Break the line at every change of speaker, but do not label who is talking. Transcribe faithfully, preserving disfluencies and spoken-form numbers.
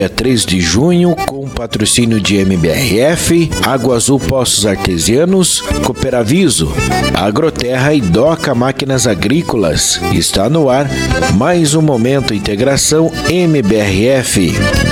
É três de junho, com patrocínio de M B R F, Água Azul Poços Artesianos, Cooperaviso, Agroterra e Doca Máquinas Agrícolas. Está no ar mais um Momento Integração M B R F.